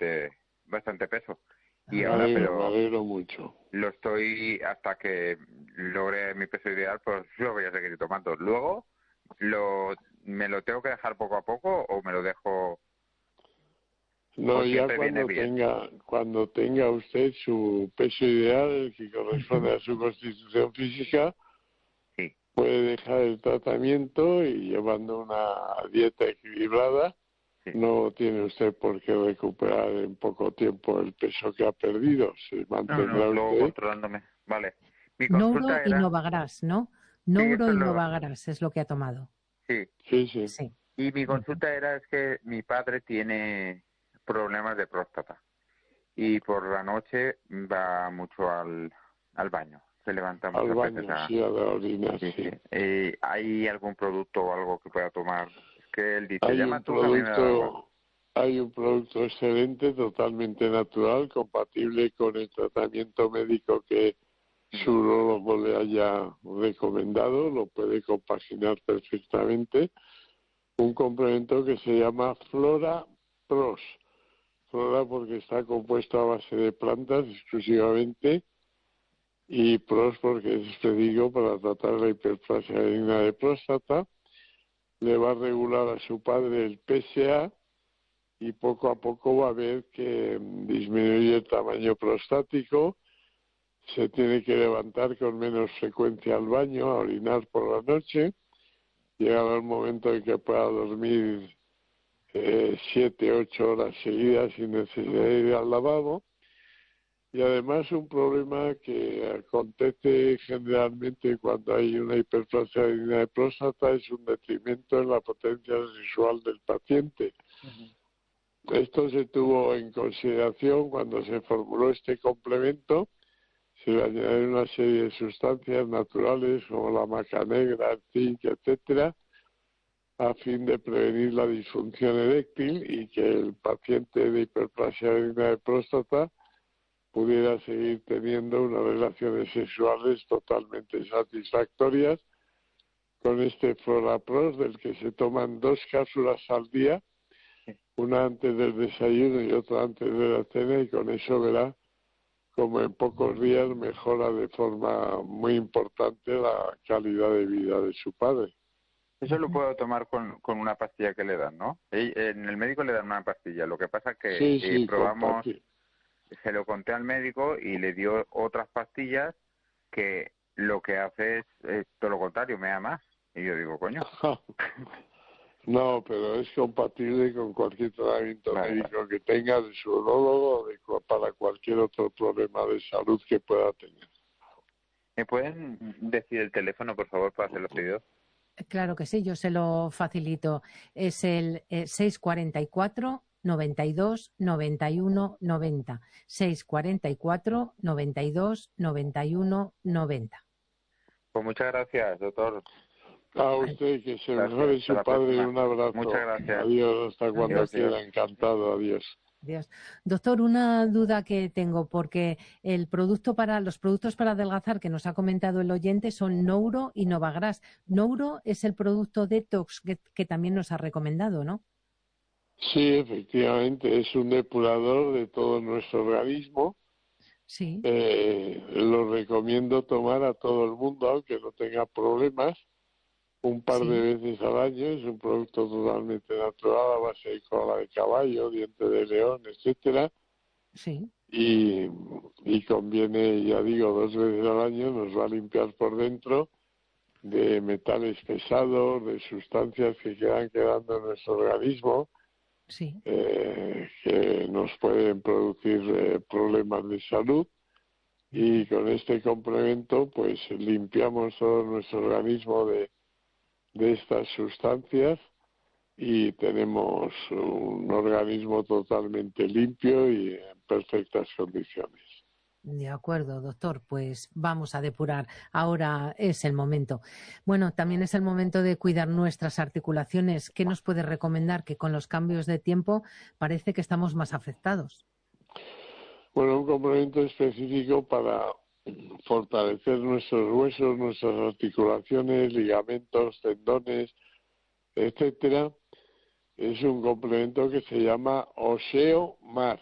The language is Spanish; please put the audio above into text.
bastante peso. Y Me ahora, me alegro mucho. lo estoy, hasta que logre mi peso ideal, pues lo voy a seguir tomando. Luego, ¿me lo tengo que dejar poco a poco o me lo dejo? No, ¿O ya siempre viene bien? cuando tenga usted su peso ideal, el que corresponde a su constitución física, Sí. puede dejar el tratamiento y llevando una dieta equilibrada, Sí. no tiene usted por qué recuperar en poco tiempo el peso que ha perdido. Se No, mantendrá luego usted. controlándome. Vale. Mi Nouro consulta y era... Novagras, ¿no? Sí, Nouro eso y es lo... Novagras es lo que ha tomado. Sí. Sí, sí. Sí. Y mi consulta era es que mi padre tiene problemas de próstata y por la noche va mucho al baño. Se levanta Al muchas veces baño, a... sí, a la orina, Sí, sí. sí. ¿Hay algún producto o algo que pueda tomar? Es que él dice, llama tú, a mí me da igual. Hay un producto excelente, totalmente natural, compatible con el tratamiento médico que su urologo le haya recomendado, lo puede compaginar perfectamente. Un complemento que se llama Flora Pros. Flora porque está compuesto a base de plantas exclusivamente y Pros porque es específico para tratar la hiperplasia benigna de próstata. Le va a regular a su padre el PSA y poco a poco va a ver que disminuye el tamaño prostático, se tiene que levantar con menos frecuencia al baño, a orinar por la noche, llegará el momento en que pueda dormir 7, 8 horas seguidas sin necesidad de ir al lavabo. Y además un problema que acontece generalmente cuando hay una hiperplasia de próstata es un detrimento en la potencia sexual del paciente. Esto se tuvo en consideración cuando se formuló este complemento. Se le añadieron una serie de sustancias naturales como la maca negra, el zinc, etcétera, a fin de prevenir la disfunción eréctil y que el paciente de hiperplasia de próstata pudiera seguir teniendo unas relaciones sexuales totalmente satisfactorias con este Florapros, del que se toman 2 cápsulas al día, una antes del desayuno y otra antes de la cena, y con eso verá como en pocos días mejora de forma muy importante la calidad de vida de su padre. Eso lo puedo tomar con una pastilla que le dan, ¿no? En el médico le dan una pastilla. Lo que pasa es que Sí, probamos, se lo conté al médico y le dio otras pastillas que lo que hace es todo lo contrario, me da más. Y yo digo, coño. No, pero es compatible con cualquier tratamiento médico que tenga de su urologo o para cualquier otro problema de salud que pueda tener. ¿Me pueden decir el teléfono, por favor, para hacer los pedidos? Claro que sí, yo se lo facilito. Es el 644 92 91 90. 644 92 91 90. Pues muchas gracias, doctor. A usted, que se mejore su padre. Un abrazo. Muchas gracias. Adiós, hasta cuando quiera. Encantado, adiós. Dios. Doctor, una duda que tengo, porque los productos para adelgazar que nos ha comentado el oyente son Nouro y Novagras. Nouro es el producto detox que también nos ha recomendado, ¿no? Sí, efectivamente, es un depurador de todo nuestro organismo. Sí. Lo recomiendo tomar a todo el mundo, aunque no tenga problemas, un par de veces al año. Es un producto totalmente natural, a base de cola de caballo, diente de león, etcétera. Sí. Y conviene, ya digo, 2 veces al año. Nos va a limpiar por dentro de metales pesados, de sustancias que quedan quedando en nuestro organismo, que nos pueden producir problemas de salud. Y con este complemento pues limpiamos todo nuestro organismo de estas sustancias y tenemos un organismo totalmente limpio y en perfectas condiciones. De acuerdo, doctor, pues vamos a depurar. Ahora es el momento. Bueno, también es el momento de cuidar nuestras articulaciones. ¿Qué nos puede recomendar? Que con los cambios de tiempo parece que estamos más afectados. Bueno, un complemento específico para fortalecer nuestros huesos, nuestras articulaciones, ligamentos, tendones, etcétera. Es un complemento que se llama Oseo Mar.